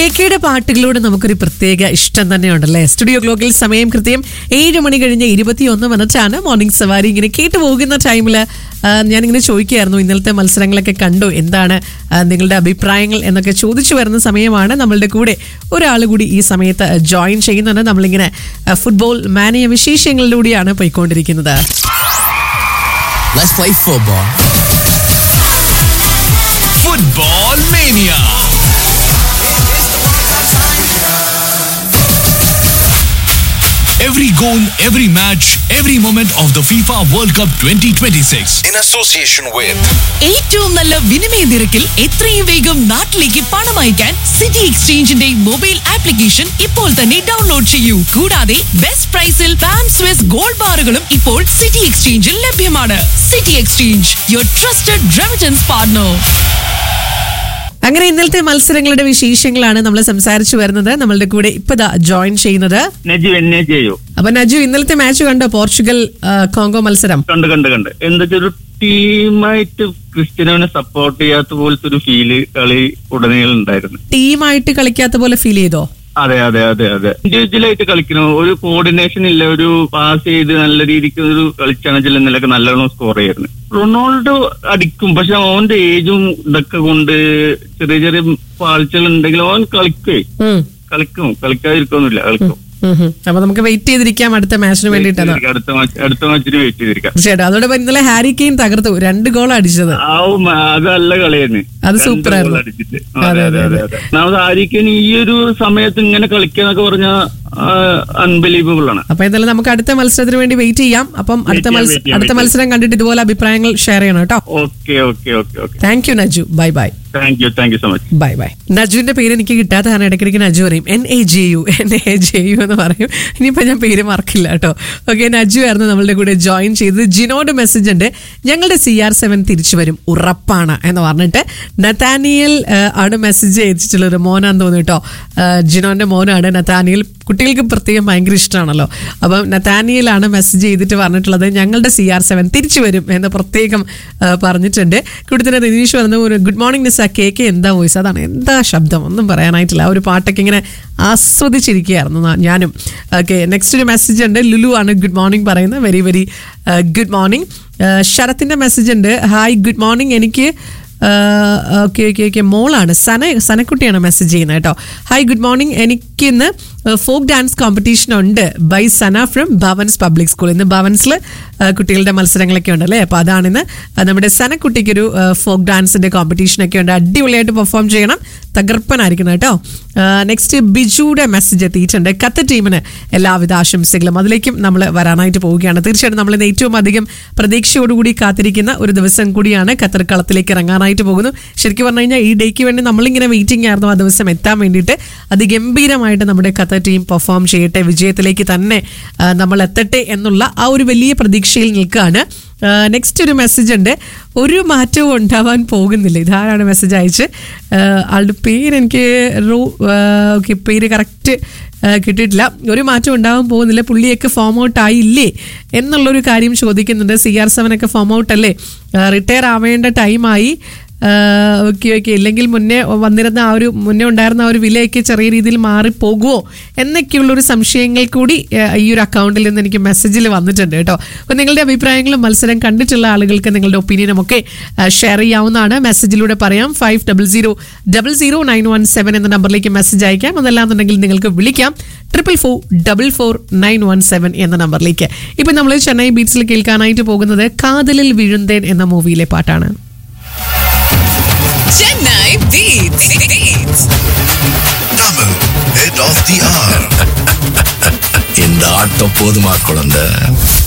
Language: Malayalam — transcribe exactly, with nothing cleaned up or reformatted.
കെ കെയുടെ പാട്ടുകളോട് നമുക്കൊരു പ്രത്യേക ഇഷ്ടം തന്നെയുണ്ടല്ലേ. സ്റ്റുഡിയോ ഗ്ലോക്കിൽ സമയം കൃത്യം ഏഴ് മണി കഴിഞ്ഞ് ഇരുപത്തിയൊന്ന് മിനിറ്റാണ്. മോർണിംഗ് സവാരി ഇങ്ങനെ കേട്ടു പോകുന്ന ടൈമിൽ ഞാനിങ്ങനെ ചോദിക്കുകയായിരുന്നു, ഇന്നലത്തെ മത്സരങ്ങളൊക്കെ കണ്ടു, എന്താണ് നിങ്ങളുടെ അഭിപ്രായങ്ങൾ എന്നൊക്കെ ചോദിച്ചു വരുന്ന സമയമാണ്. നമ്മളുടെ കൂടെ ഒരാൾ കൂടി ഈ സമയത്ത് ജോയിൻ ചെയ്യുന്നുണ്ട്. നമ്മളിങ്ങനെ ഫുട്ബോൾ മാനിയ വിശേഷങ്ങളിലൂടെയാണ് പോയിക്കൊണ്ടിരിക്കുന്നത്. Let's play football. Football Mania. Every goal, every match, every moment of the FIFA World Cup twenty twenty-six. In association with ഏറ്റവും നല്ല വിനിമയ നിരക്കിൽ എത്രയും വേഗം നാട്ടിലേക്ക് പണം അയക്കാൻ സിറ്റി എക്സ്ചേഞ്ചിന്റെ മൊബൈൽ ആപ്ലിക്കേഷൻ ഇപ്പോൾ തന്നെ ഡൗൺലോഡ് ചെയ്യൂ. കൂടാതെ ബെസ്റ്റ് പ്രൈസിൽ പാം സ്വിസ് ഗോൾഡ് ബാറുകളും ഇപ്പോൾ സിറ്റി എക്സ്ചേഞ്ചിൽ ലഭ്യമാണ്. City exchange, your trusted remittance partner. അങ്ങനെ ഇന്നലത്തെ മത്സരങ്ങളുടെ വിശേഷങ്ങളാണ് നമ്മൾ സംസാരിച്ചു വരുന്നത്. നമ്മളുടെ കൂടെ ഇപ്പതാ ജോയിൻ ചെയ്യുന്നത് നജു എന്നെ ചെയ്യൂ. അപ്പൊ നജു, ഇന്നലത്തെ മാച്ച് കണ്ടോ? പോർച്ചുഗൽ കോങ്കോ മത്സരം കണ്ട് കണ്ട് കണ്ട് എന്താ വെച്ചാൽ ഒരു ടീമായിട്ട് ക്രിസ്ത്യനോനെ സപ്പോർട്ട് ചെയ്യാത്ത പോലത്തെ ഒരു ഫീല് കളി ഉടനീളം ഉണ്ടായിരുന്നു. ടീമായിട്ട് കളിക്കാത്ത പോലെ ഫീൽ ചെയ്തോ? അതെ അതെ അതെ അതെ ഇൻഡിവിജ്വലായിട്ട് കളിക്കണം, ഒരു കോർഡിനേഷൻ ഇല്ല, ഒരു പാസ് ചെയ്ത് നല്ല രീതിക്ക് ഒരു കളിച്ചാണെങ്കിൽ ഇന്നലൊക്കെ നല്ലോണം സ്കോർ ചെയ്യായിരുന്നു. റൊണാൾഡോ അടിക്കും, പക്ഷെ അവന്റെ ഏജും ഇതൊക്കെ കൊണ്ട് ചെറിയ ചെറിയ പാഴ്ചകൾ ഉണ്ടെങ്കിൽ അവൻ കളിക്കേ കളിക്കും, കളിക്കാതിരിക്കൊന്നുമില്ല, കളിക്കും. അപ്പൊ നമുക്ക് വെയിറ്റ് ചെയ്തിരിക്കാം അടുത്ത മാച്ചിന് വേണ്ടിയിട്ടാണ്. അടുത്ത മാച്ച് അടുത്ത മാച്ചിന് വെയിറ്റ് ചെയ്തിരിക്കാം. തീർച്ചയായിട്ടും. അതോടൊപ്പം ഇന്നലെ ഹാരി കെയ്ൻ തകർത്തു, രണ്ട് ഗോൾ അടിച്ചത്. അത് നല്ല കളിയായിരുന്നു, അത് സൂപ്പർ ആയിരുന്നു. ഒന്നാമത് ഹാരി കെയ്ൻ ഈ ഒരു സമയത്ത് ഇങ്ങനെ കളിക്കാന്നൊക്കെ പറഞ്ഞാൽ അൺബിലീവബിൾ ആണ്. അപ്പൊ എന്തായാലും നമുക്ക് അടുത്ത മത്സരത്തിന് വേണ്ടി വെയിറ്റ് ചെയ്യാം. അപ്പം അടുത്ത മത്സരം അടുത്ത മത്സരം കണ്ടിട്ട് ഇതുപോലെ അഭിപ്രായങ്ങൾ ഷെയർ ചെയ്യണം കേട്ടോ. Okay okay okay okay thank you Naju. Bye bye. Thank you thank you so much. Bye bye. നജുവിന്റെ പേര് എനിക്ക് കിട്ടാത്ത കാരണം ഇടയ്ക്കിടയ്ക്ക് നജു പറയും N A J U N A J U എന്ന് പറയും. ഇനിയിപ്പോ ഞാൻ പേര് മറക്കില്ല കേട്ടോ. ഓക്കെ, നജു ആയിരുന്നു നമ്മളുടെ കൂടെ ജോയിൻ ചെയ്തത്. ജിനോയുടെ മെസ്സേജ് ഉണ്ട്, ഞങ്ങളുടെ സി ആർ സെവൻ തിരിച്ചു വരും ഉറപ്പാണ് എന്ന് പറഞ്ഞിട്ട്. നതാനിയൽ ആണ് മെസ്സേജ് അയച്ചിട്ടുള്ളത്, മോനാന്ന് തോന്നുന്നു കേട്ടോ. ജിനോന്റെ മോനാണ് നതാനിയൽ. കുട്ടികൾക്ക് പ്രത്യേകം ഭയങ്കര ഇഷ്ടമാണല്ലോ. അപ്പം നതാനിയലാണ് മെസ്സേജ് ചെയ്തിട്ട് പറഞ്ഞിട്ടുള്ളത് ഞങ്ങളുടെ സി ആർ സെവൻ തിരിച്ചു വരും എന്ന് പ്രത്യേകം പറഞ്ഞിട്ടുണ്ട്. കൂടെ തന്നെ റിനീഷ് പറഞ്ഞു ഒരു ഗുഡ് മോർണിംഗ് നിസ. കെ കെ എന്താ വോയിസ്, അതാണ് എന്താ ശബ്ദം, ഒന്നും പറയാനായിട്ടില്ല. ആ ഒരു പാട്ടൊക്കെ ഇങ്ങനെ ആസ്വദിച്ചിരിക്കുകയായിരുന്നു ഞാനും. ഓക്കെ, നെക്സ്റ്റ് ഒരു മെസ്സേജ് ഉണ്ട്, ലുലു ആണ് ഗുഡ് മോർണിംഗ് പറയുന്നത്. Very very good morning. ശരത്തിന്റെ message ഉണ്ട്, ഹായ് ഗുഡ് മോർണിംഗ്. എനിക്ക് ഓക്കെ ഓക്കെ ഓക്കെ മോളാണ് സന സനക്കുട്ടിയാണ് മെസ്സേജ് ചെയ്യുന്നത് കേട്ടോ. Hi good morning. എനിക്കിന്ന് ഫോക്ക് ഡാൻസ് കോമ്പറ്റീഷൻ ഉണ്ട് by Sana from Bhavan's public school. ഇന്ന് ഭവൻസിൽ കുട്ടികളുടെ മത്സരങ്ങളൊക്കെ ഉണ്ടല്ലേ. അപ്പോൾ അതാണിന്ന് നമ്മുടെ സനക്കുട്ടിക്കൊരു ഫോക്ക് ഡാൻസിന്റെ കോമ്പറ്റീഷനൊക്കെ ഉണ്ട്. അടിപൊളിയായിട്ട് പെർഫോം ചെയ്യണം, തകർപ്പനായിരിക്കണം കേട്ടോ. നെക്സ്റ്റ് ബിജുയുടെ മെസ്സേജ് എത്തിയിട്ടുണ്ട്, ഖത്തർ ടീമിന് എല്ലാവിധ ആശംസകളും. അതിലേക്കും നമ്മൾ വരാനായിട്ട് പോവുകയാണ്. തീർച്ചയായിട്ടും നമ്മൾ ഇന്ന് ഏറ്റവും അധികം പ്രതീക്ഷയോടുകൂടി കാത്തിരിക്കുന്ന ഒരു ദിവസം കൂടിയാണ്. ഖത്തർ കളത്തിലേക്ക് ഇറങ്ങാനായിട്ട് പോകുന്നു. ശരിക്കും പറഞ്ഞു കഴിഞ്ഞാൽ ഈ ഡേക്ക് വേണ്ടി നമ്മളിങ്ങനെ വെയിറ്റിംഗ് ആയിരുന്നു ആ ദിവസം എത്താൻ വേണ്ടിയിട്ട്. അതിഗംഭീരമായിട്ട് നമ്മുടെ ഖത്തർ ടീം പെർഫോം ചെയ്യട്ടെ, വിജയത്തിലേക്ക് തന്നെ നമ്മൾ എത്തട്ടെ എന്നുള്ള ആ ഒരു വലിയ പ്രതീക്ഷയിൽ നിൽക്കുകയാണ്. നെക്സ്റ്റ് ഒരു മെസ്സേജ് ഉണ്ട്, ഒരു മാറ്റവും ഉണ്ടാവാൻ പോകുന്നില്ല. ഇതാരാണ് മെസ്സേജ് അയച്ച്, ആളുടെ പേര് എനിക്ക് റോ ഓക്കെ പേര് കറക്റ്റ് കിട്ടിയിട്ടില്ല. ഒരു മാറ്റം ഉണ്ടാവാൻ പോകുന്നില്ല, പുള്ളിയൊക്കെ ഫോം ഔട്ട് ആയില്ലേ എന്നുള്ളൊരു കാര്യം ചോദിക്കുന്നുണ്ട്. സി ആർ സെവൻ ഒക്കെ ഫോം ഔട്ട് അല്ലേ, റിട്ടയർ ആവേണ്ട ടൈമായി. ഓക്കെ ഓക്കെ ഇല്ലെങ്കിൽ മുന്നേ വന്നിരുന്ന ആ ഒരു മുന്നേ ഉണ്ടായിരുന്ന ആ ഒരു വിലയൊക്കെ ചെറിയ രീതിയിൽ മാറിപ്പോകുമോ എന്നൊക്കെയുള്ളൊരു സംശയങ്ങൾ കൂടി ഈ ഒരു അക്കൗണ്ടിൽ നിന്ന് എനിക്ക് മെസ്സേജിൽ വന്നിട്ടുണ്ട് കേട്ടോ. അപ്പോൾ നിങ്ങളുടെ അഭിപ്രായങ്ങളും മത്സരം കണ്ടിട്ടുള്ള ആളുകൾക്ക് നിങ്ങളുടെ ഒപ്പീനിയനും ഒക്കെ ഷെയർ ചെയ്യാവുന്നതാണ്. മെസ്സേജിലൂടെ പറയാം. Five double zero double zero nine one seven എന്ന നമ്പറിലേക്ക് മെസ്സേജ് അയക്കാം. അതല്ലാന്നുണ്ടെങ്കിൽ നിങ്ങൾക്ക് വിളിക്കാം triple four double four nine one seven എന്ന നമ്പറിലേക്ക്. ഇപ്പം നമ്മൾ ചെന്നൈ ബീറ്റ്സിൽ കേൾക്കാനായിട്ട് പോകുന്നത് കാതലിൽ വീഴുന്തേൻ എന്ന മൂവിയിലെ പാട്ടാണ്. Chennai Beats. Beats. Tamil Head of the Hour. இந்த ஆட்டம் போதுமா குழந்தை?